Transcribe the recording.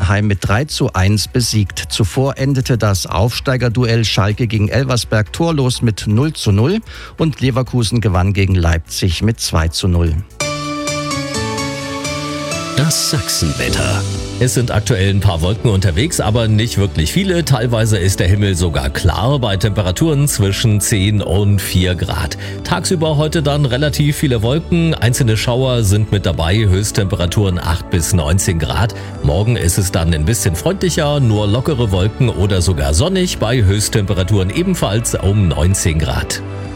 Heidenheim mit 3:1 besiegt. Zuvor endete das Aufsteigerduell Schalke gegen Elversberg torlos mit 0:0 und Leverkusen gewann gegen Leipzig mit 2:0. Das Sachsenwetter. Es sind aktuell ein paar Wolken unterwegs, aber nicht wirklich viele. Teilweise ist der Himmel sogar klar bei Temperaturen zwischen 10 und 4 Grad. Tagsüber heute dann relativ viele Wolken. Einzelne Schauer sind mit dabei. Höchsttemperaturen 8 bis 19 Grad. Morgen ist es dann ein bisschen freundlicher, nur lockere Wolken oder sogar sonnig bei Höchsttemperaturen ebenfalls um 19 Grad.